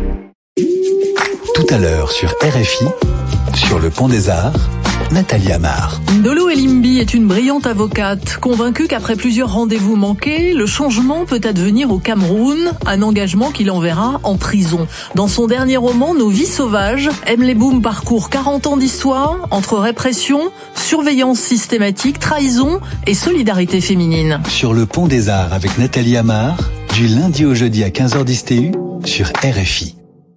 Tout à l'heure sur RFI, sur le Pont des Arts, Nathalie Amar. Ndolo Elimbi est une brillante avocate, convaincue qu'après plusieurs rendez-vous manqués, le changement peut advenir au Cameroun, un engagement qui l'enverra en prison. Dans son dernier roman, Nos vies sauvages, Emily Boom parcourt 40 ans d'histoire entre répression, surveillance systématique, trahison et solidarité féminine. Sur le Pont des Arts avec Nathalie Amar, du lundi au jeudi à 15h10 TU, sur RFI.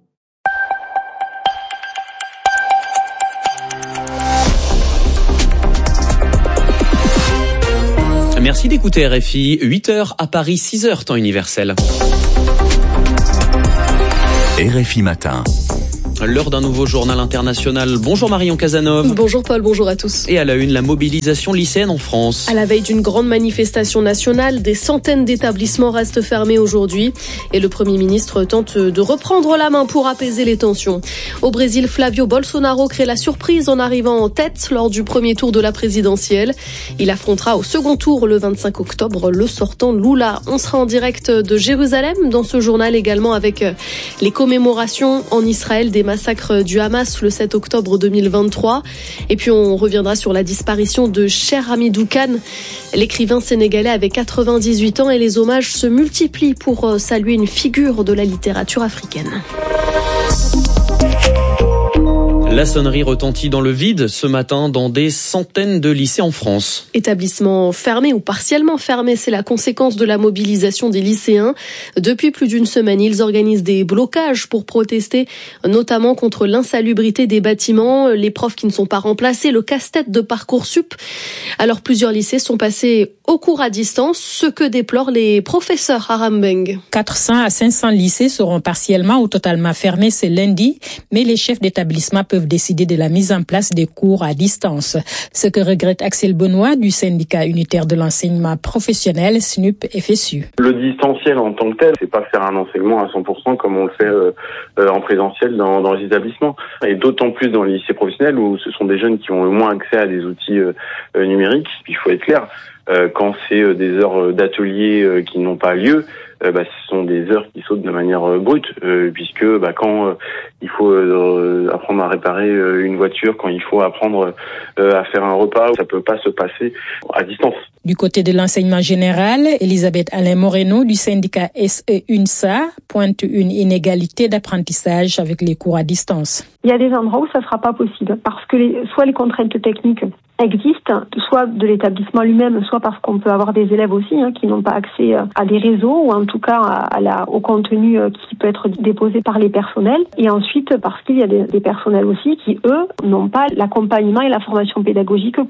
Merci d'écouter RFI, 8h à Paris, 6h temps universel. RFI Matin. L'heure d'un nouveau journal international. Bonjour Marion Cazeneuve. Bonjour Paul, bonjour à tous. Et à la une, la mobilisation lycéenne en France. À la veille d'une grande manifestation nationale, des centaines d'établissements restent fermés aujourd'hui. Et le Premier ministre tente de reprendre la main pour apaiser les tensions. Au Brésil, Flavio Bolsonaro crée la surprise en arrivant en tête lors du premier tour de la présidentielle. Il affrontera au second tour le 25 octobre le sortant Lula. On sera en direct de Jérusalem dans ce journal également avec les commémorations en Israël des massacre du Hamas le 7 octobre 2023. Et puis on reviendra sur la disparition de Cher Hamidou Kane. L'écrivain sénégalais avait 98 ans et les hommages se multiplient pour saluer une figure de la littérature africaine. La sonnerie retentit dans le vide ce matin dans des centaines de lycées en France. Établissements fermés ou partiellement fermés, c'est la conséquence de la mobilisation des lycéens. Depuis plus d'une semaine, ils organisent des blocages pour protester, notamment contre l'insalubrité des bâtiments, les profs qui ne sont pas remplacés, le casse-tête de Parcoursup. Alors plusieurs lycées sont passés au cours à distance, ce que déplorent les professeurs à Rambeng. 400 à 500 lycées seront partiellement ou totalement fermés ce lundi, mais les chefs d'établissement peuvent décider de la mise en place des cours à distance. Ce que regrette Axel Benoît du syndicat unitaire de l'enseignement professionnel SNUP-FSU. Le distanciel en tant que tel, c'est pas faire un enseignement à 100% comme on le fait en présentiel dans les établissements. Et d'autant plus dans les lycées professionnels où ce sont des jeunes qui ont le moins accès à des outils numériques. Il faut être clair, quand c'est des heures d'atelier qui n'ont pas lieu, ce sont des heures qui sautent de manière brute, puisque quand il faut apprendre à réparer une voiture, quand il faut apprendre à faire un repas, ça peut pas se passer à distance. Du côté de l'enseignement général, Elisabeth Alain Moreno du syndicat SE-UNSA pointe une inégalité d'apprentissage avec les cours à distance. Il y a des endroits où ça sera pas possible parce que soit les contraintes techniques existent, soit de l'établissement lui-même, soit parce qu'on peut avoir des élèves aussi qui n'ont pas accès à des réseaux ou en tout cas au contenu qui peut être déposé par les personnels. Et ensuite parce qu'il y a des personnels aussi qui, eux, n'ont pas l'accompagnement et la formation pédagogique pour.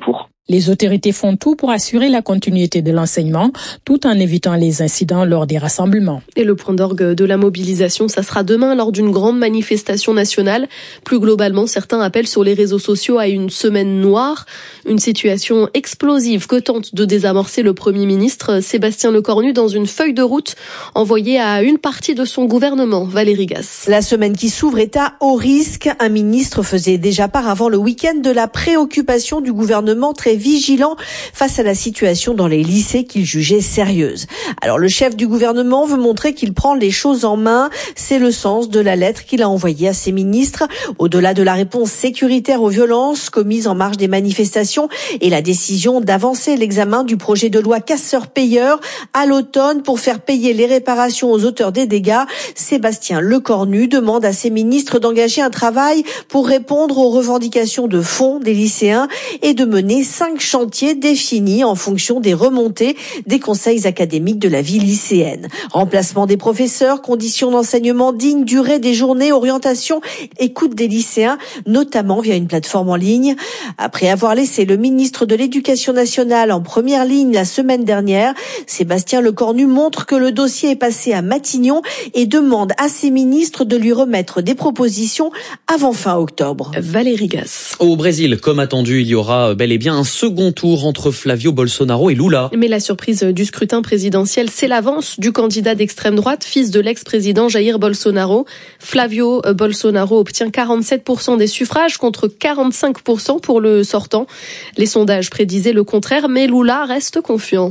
Les autorités font tout pour assurer la continuité de l'enseignement, tout en évitant les incidents lors des rassemblements. Et le point d'orgue de la mobilisation, ça sera demain lors d'une grande manifestation nationale. Plus globalement, certains appellent sur les réseaux sociaux à une semaine noire, une situation explosive que tente de désamorcer le Premier ministre Sébastien Lecornu dans une feuille de route envoyée à une partie de son gouvernement. Valérie Gasse. La semaine qui s'ouvre est à haut risque. Un ministre faisait déjà part avant le week-end de la préoccupation du gouvernement très vigilant face à la situation dans les lycées qu'il jugeait sérieuse. Alors le chef du gouvernement veut montrer qu'il prend les choses en main. C'est le sens de la lettre qu'il a envoyée à ses ministres. Au-delà de la réponse sécuritaire aux violences commises en marge des manifestations et la décision d'avancer l'examen du projet de loi casseurs-payeurs à l'automne pour faire payer les réparations aux auteurs des dégâts, Sébastien Lecornu demande à ses ministres d'engager un travail pour répondre aux revendications de fonds des lycéens et de mener 5 chantiers définis en fonction des remontées des conseils académiques de la vie lycéenne. Remplacement des professeurs, conditions d'enseignement dignes, durée des journées, orientation, écoute des lycéens, notamment via une plateforme en ligne. Après avoir laissé le ministre de l'Éducation nationale en première ligne la semaine dernière, Sébastien Lecornu montre que le dossier est passé à Matignon et demande à ses ministres de lui remettre des propositions avant fin octobre. Valérie Gasse. Au Brésil, comme attendu, il y aura bel et bien un second tour entre Flavio Bolsonaro et Lula. Mais la surprise du scrutin présidentiel, c'est l'avance du candidat d'extrême droite, fils de l'ex-président Jair Bolsonaro. Flavio Bolsonaro obtient 47% des suffrages contre 45% pour le sortant. Les sondages prédisaient le contraire, mais Lula reste confiant.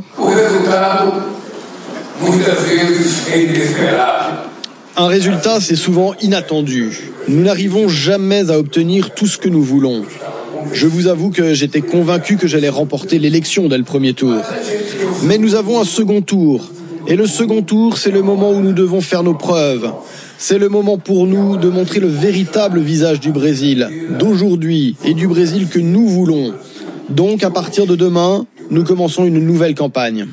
Un résultat, c'est souvent inattendu. Nous n'arrivons jamais à obtenir tout ce que nous voulons. Je vous avoue que j'étais convaincu que j'allais remporter l'élection dès le premier tour. Mais nous avons un second tour. Et le second tour, c'est le moment où nous devons faire nos preuves. C'est le moment pour nous de montrer le véritable visage du Brésil, d'aujourd'hui et du Brésil que nous voulons. Donc, à partir de demain, nous commençons une nouvelle campagne.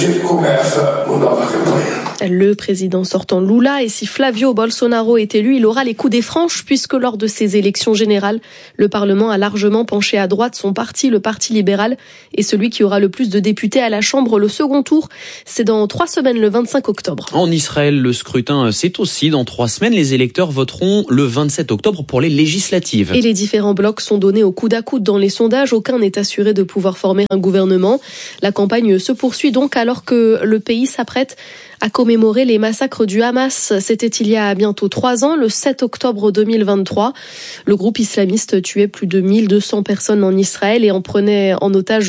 Le président sortant Lula, et si Flavio Bolsonaro est élu, il aura les coups des franches puisque lors de ces élections générales, le Parlement a largement penché à droite son parti, le Parti libéral, et celui qui aura le plus de députés à la Chambre. Le second tour, c'est dans 3 semaines, le 25 octobre. En Israël, le scrutin, c'est aussi dans 3 semaines. Les électeurs voteront le 27 octobre pour les législatives. Et les différents blocs sont donnés au coude à coude dans les sondages. Aucun n'est assuré de pouvoir former un gouvernement. La campagne se poursuit donc alors que le pays s'apprête à commémorer les massacres du Hamas. C'était il y a bientôt 3 ans, le 7 octobre 2023. Le groupe islamiste tuait plus de 1200 personnes en Israël et en prenait en otage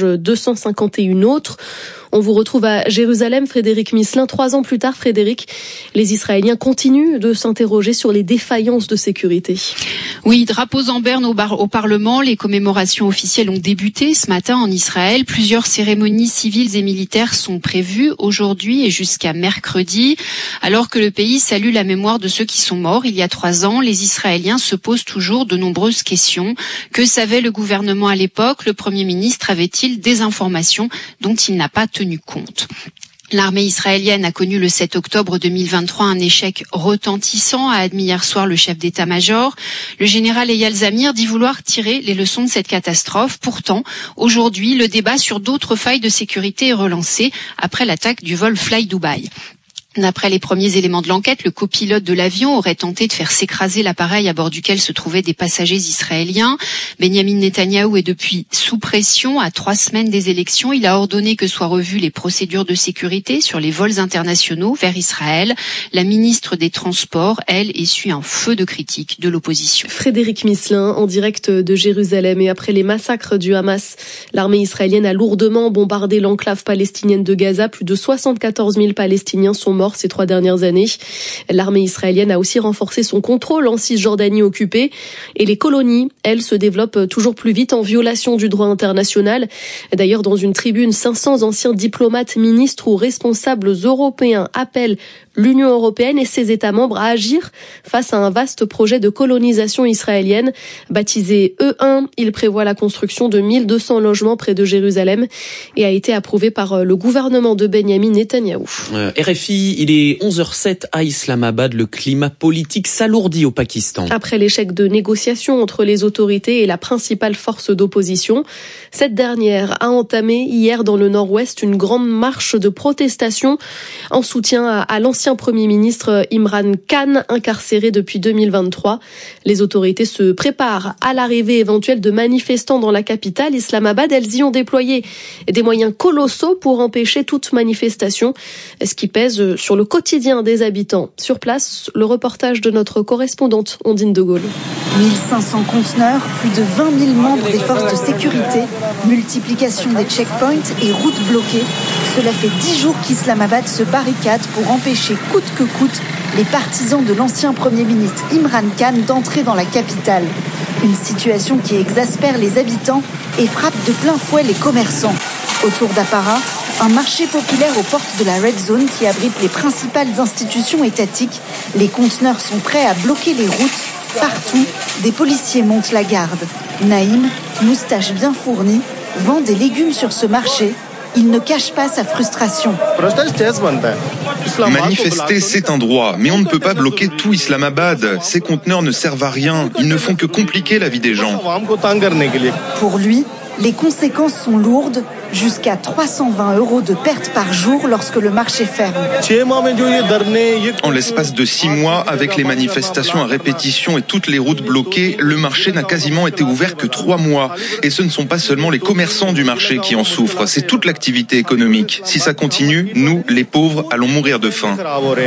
251 autres. On vous retrouve à Jérusalem, Frédéric Misselin. 3 ans plus tard, Frédéric, les Israéliens continuent de s'interroger sur les défaillances de sécurité. Oui, drapeaux en berne au Parlement. Les commémorations officielles ont débuté ce matin en Israël. Plusieurs cérémonies civiles et militaires sont prévues aujourd'hui et jusqu'à mercredi. Alors que le pays salue la mémoire de ceux qui sont morts il y a 3 ans, les Israéliens se posent toujours de nombreuses questions. Que savait le gouvernement à l'époque? Le Premier ministre avait-il des informations dont il n'a pas tenu compte? L'armée israélienne a connu le 7 octobre 2023 un échec retentissant, a admis hier soir le chef d'état-major. Le général Eyal Zamir dit vouloir tirer les leçons de cette catastrophe. Pourtant, aujourd'hui, le débat sur d'autres failles de sécurité est relancé après l'attaque du vol Fly Dubai. D'après les premiers éléments de l'enquête, le copilote de l'avion aurait tenté de faire s'écraser l'appareil à bord duquel se trouvaient des passagers israéliens. Benyamin Netanyahou est depuis sous pression à 3 semaines des élections. Il a ordonné que soient revues les procédures de sécurité sur les vols internationaux vers Israël. La ministre des Transports, elle, essuie un feu de critiques de l'opposition. Frédéric Misselin, en direct de Jérusalem. Et après les massacres du Hamas, l'armée israélienne a lourdement bombardé l'enclave palestinienne de Gaza. Plus de 74 000 Palestiniens sont morts ces 3 dernières années. L'armée israélienne a aussi renforcé son contrôle en Cisjordanie occupée et les colonies, elles, se développent toujours plus vite en violation du droit international. D'ailleurs, dans une tribune, 500 anciens diplomates, ministres ou responsables européens appellent l'Union européenne et ses États membres à agir face à un vaste projet de colonisation israélienne. Baptisé E1, il prévoit la construction de 1200 logements près de Jérusalem et a été approuvé par le gouvernement de Benyamin Netanyahou. RFI il est 11h07 à Islamabad. Le climat politique s'alourdit au Pakistan. Après l'échec de négociations entre les autorités et la principale force d'opposition, cette dernière a entamé hier dans le nord-ouest une grande marche de protestation en soutien à l'ancien Premier ministre Imran Khan, incarcéré depuis 2023. Les autorités se préparent à l'arrivée éventuelle de manifestants dans la capitale, Islamabad. Elles y ont déployé des moyens colossaux pour empêcher toute manifestation, ce qui pèse sur le quotidien des habitants. Sur place, le reportage de notre correspondante Ondine de Gaulle. 1500 conteneurs, plus de 20 000 membres des forces de sécurité, multiplication des checkpoints et routes bloquées. Cela fait 10 jours qu'Islamabad se barricade pour empêcher coûte que coûte les partisans de l'ancien Premier ministre Imran Khan d'entrer dans la capitale. Une situation qui exaspère les habitants et frappe de plein fouet les commerçants. Autour d'Appara, un marché populaire aux portes de la Red Zone qui abrite les principales institutions étatiques. Les conteneurs sont prêts à bloquer les routes. Partout, des policiers montent la garde. Naïm, moustache bien fournie, vend des légumes sur ce marché. Il ne cache pas sa frustration. Manifester, c'est un droit, mais on ne peut pas bloquer tout Islamabad. Ces conteneurs ne servent à rien, ils ne font que compliquer la vie des gens. Pour lui, les conséquences sont lourdes, jusqu'à 320 € de pertes par jour lorsque le marché ferme. En l'espace de 6 mois, avec les manifestations à répétition et toutes les routes bloquées, le marché n'a quasiment été ouvert que 3 mois. Et ce ne sont pas seulement les commerçants du marché qui en souffrent, c'est toute l'activité économique. Si ça continue, nous, les pauvres, allons mourir de faim.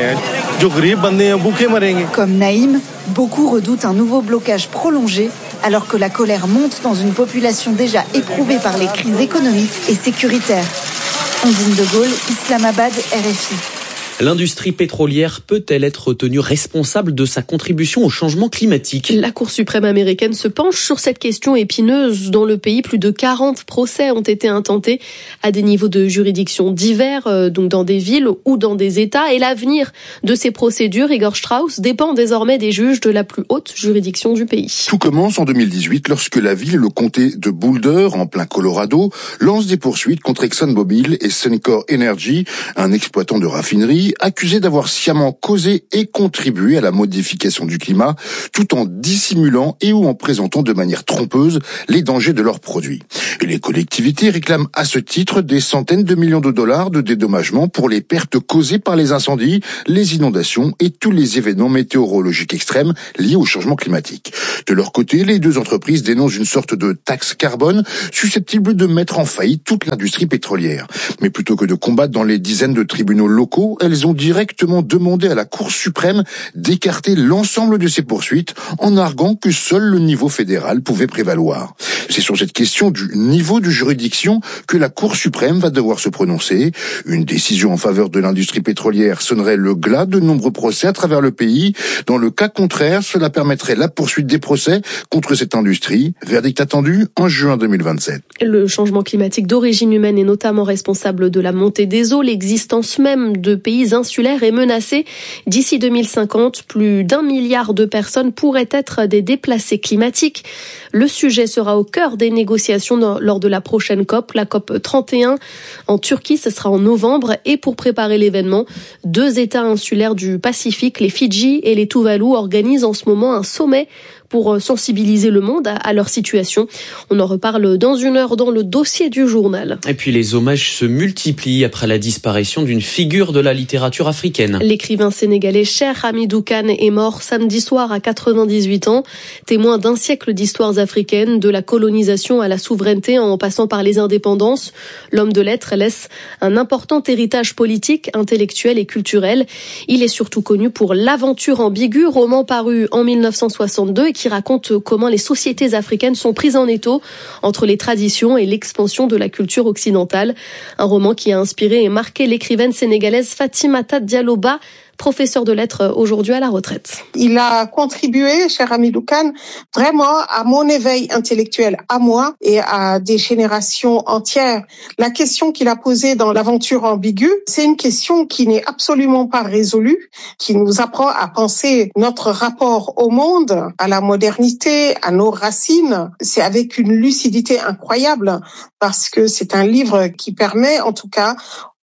Comme Naïm, beaucoup redoutent un nouveau blocage prolongé, alors que la colère monte dans une population déjà éprouvée par les crises économiques et sécuritaires. Ondine de Gaulle, Islamabad, RFI. L'industrie pétrolière peut-elle être tenue responsable de sa contribution au changement climatique ? La Cour suprême américaine se penche sur cette question épineuse. Dans le pays, plus de 40 procès ont été intentés à des niveaux de juridiction divers, donc dans des villes ou dans des États. Et l'avenir de ces procédures, Igor Strauss, dépend désormais des juges de la plus haute juridiction du pays. Tout commence en 2018 lorsque la ville et le comté de Boulder, en plein Colorado, lancent des poursuites contre ExxonMobil et Suncor Energy, un exploitant de raffinerie, accusé d'avoir sciemment causé et contribué à la modification du climat, tout en dissimulant et ou en présentant de manière trompeuse les dangers de leurs produits. Et les collectivités réclament à ce titre des centaines de millions de dollars de dédommagement pour les pertes causées par les incendies, les inondations et tous les événements météorologiques extrêmes liés au changement climatique. De leur côté, les deux entreprises dénoncent une sorte de taxe carbone susceptible de mettre en faillite toute l'industrie pétrolière. Mais plutôt que de combattre dans les dizaines de tribunaux locaux, elles ont directement demandé à la Cour suprême d'écarter l'ensemble de ces poursuites en arguant que seul le niveau fédéral pouvait prévaloir. C'est sur cette question du niveau de juridiction que la Cour suprême va devoir se prononcer. Une décision en faveur de l'industrie pétrolière sonnerait le glas de nombreux procès à travers le pays. Dans le cas contraire, cela permettrait la poursuite des procès contre cette industrie. Verdict attendu en juin 2027. Le changement climatique d'origine humaine est notamment responsable de la montée des eaux. L'existence même de pays insulaires est menacée. D'ici 2050, plus d'1 milliard de personnes pourraient être des déplacés climatiques. Le sujet sera au cœur des négociations lors de la prochaine COP, la COP 31 en Turquie. Ce sera en novembre. Et pour préparer l'événement, 2 États insulaires du Pacifique, les Fidji et les Tuvalu, organisent en ce moment un sommet pour sensibiliser le monde à leur situation. On en reparle dans 1 heure dans le dossier du journal. Et puis les hommages se multiplient après la disparition d'une figure de la littérature africaine. L'écrivain sénégalais Cheikh Hamidou Kane est mort samedi soir à 98 ans. Témoin d'un siècle d'histoires africaines, de la colonisation à la souveraineté en passant par les indépendances, l'homme de lettres laisse un important héritage politique, intellectuel et culturel. Il est surtout connu pour L'Aventure ambiguë, roman paru en 1962 et qui raconte comment les sociétés africaines sont prises en étau entre les traditions et l'expansion de la culture occidentale. Un roman qui a inspiré et marqué l'écrivaine sénégalaise Fatimata Diallo Ba, professeur de lettres aujourd'hui à la retraite. Il a contribué, cher Hamidou Kane, vraiment à mon éveil intellectuel, à moi et à des générations entières. La question qu'il a posée dans L'Aventure ambiguë, c'est une question qui n'est absolument pas résolue, qui nous apprend à penser notre rapport au monde, à la modernité, à nos racines. C'est avec une lucidité incroyable parce que c'est un livre qui permet, en tout cas,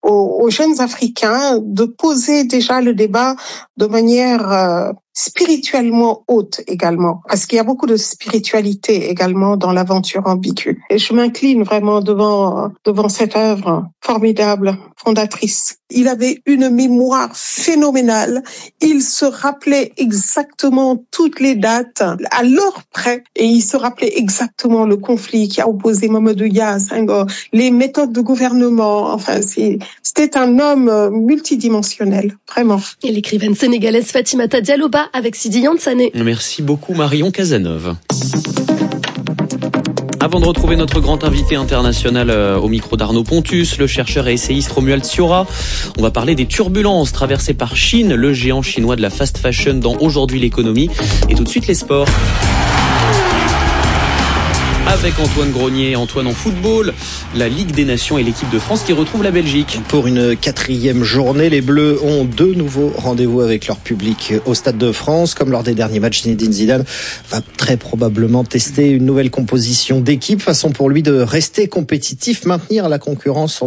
aux jeunes Africains de poser déjà le débat de manière spirituellement haute également, parce qu'il y a beaucoup de spiritualité également dans l'aventure ambiguë. Et je m'incline vraiment devant cette œuvre formidable, fondatrice. Il avait une mémoire phénoménale. Il se rappelait exactement toutes les dates à l'heure près, et il se rappelait exactement le conflit qui a opposé Mamadou Dia à Senghor, les méthodes de gouvernement. Enfin, c'était un homme multidimensionnel, vraiment. Et l'écrivaine sénégalaise Fatimata Diallo avec Sidi Yansane. Merci beaucoup Marion Cazeneuve. Avant de retrouver notre grand invité international au micro d'Arnaud Pontus, le chercheur et essayiste Romuald Siora, on va parler des turbulences traversées par Chine, le géant chinois de la fast fashion dans Aujourd'hui l'économie. Et tout de suite les sports. Avec Antoine Grenier. Antoine, en football, la Ligue des Nations et l'équipe de France qui retrouve la Belgique. Pour une 4e journée, les Bleus ont 2 nouveaux rendez-vous avec leur public au Stade de France. Comme lors des derniers matchs, Zinedine Zidane va très probablement tester une nouvelle composition d'équipe, façon pour lui de rester compétitif, maintenir la concurrence